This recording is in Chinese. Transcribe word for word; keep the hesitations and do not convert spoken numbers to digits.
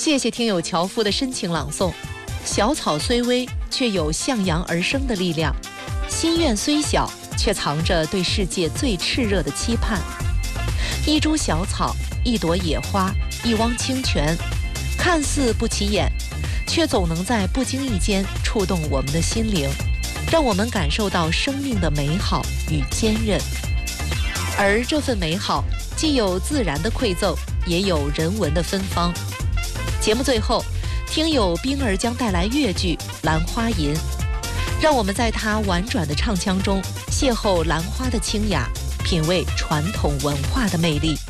谢谢听友樵夫的深情朗诵。小草虽微，却有向阳而生的力量；心愿虽小，却藏着对世界最炽热的期盼。一株小草，一朵野花，一汪清泉，看似不起眼，却总能在不经意间触动我们的心灵，让我们感受到生命的美好与坚韧。而这份美好，既有自然的馈赠，也有人文的芬芳。节目最后，听友冰儿将带来粤剧《兰花吟》，让我们在她婉转的唱腔中邂逅兰花的清雅，品味传统文化的魅力。